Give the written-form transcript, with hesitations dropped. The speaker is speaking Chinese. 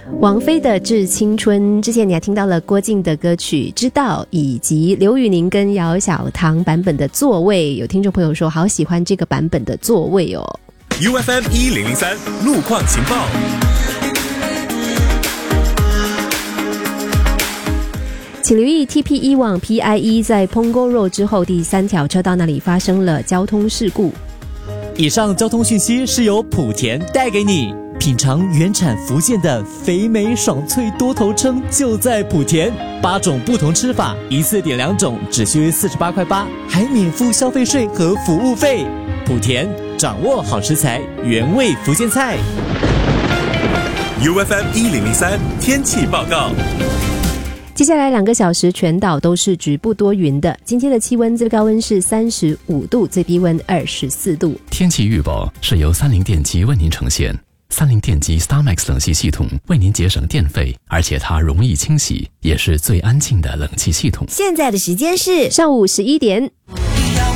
王菲的《致青春》，之前你还听到了郭靖的歌曲《知道》，以及刘宇宁跟姚小棠版本的《座位》。有听众朋友说好喜欢这个版本的《座位》哦。 UFM 1003路况情报。 请留意 TP1 往 PIE 在 Punggol Road 之后第3条车道那里发生了交通事故。 以上交通讯息是由莆田带给你。品尝原产福建的肥美爽脆多头称就在莆田，8种不同吃法，一次点2种，只需48.8块，还免付消费税和服务费。莆田掌握好食材，原味福建菜。 UFM 1003天气报告。 接下来2个小时全岛都是局部多云的，今天的气温最高温是35度，最低温24度。 天气预报是由30电机为您呈现。30电机 StarMax 冷气系统为您节省电费，而且它容易清洗，也是最安静的冷气系统。 现在的时间是上午11点。